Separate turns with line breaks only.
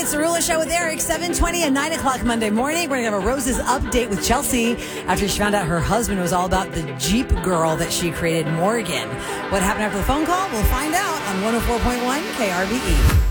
It's the Rula Show with Eric, 7:20 and 9 o'clock Monday morning. We're going to have a Roses update with Chelsea after she found out her husband was all about the Jeep girl that she created, Morgan. What happened after the phone call? We'll find out on 104.1 KRBE.